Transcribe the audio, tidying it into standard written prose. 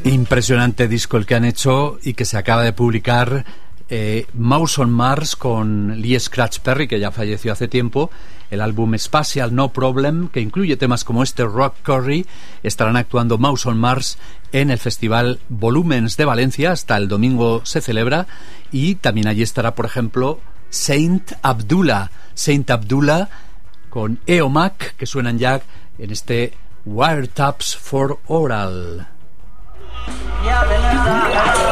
Impresionante disco el que han hecho y que se acaba de publicar, Mouse on Mars, con Lee Scratch Perry, que ya falleció hace tiempo. El álbum Spatial No Problem, que incluye temas como este, Rock Curry. Estarán actuando Mouse on Mars en el Festival Volúmenes de Valencia. Hasta el domingo se celebra. Y también allí estará, por ejemplo, Saint Abdullah con EOMAC, que suenan ya en este Wiretaps for Oral.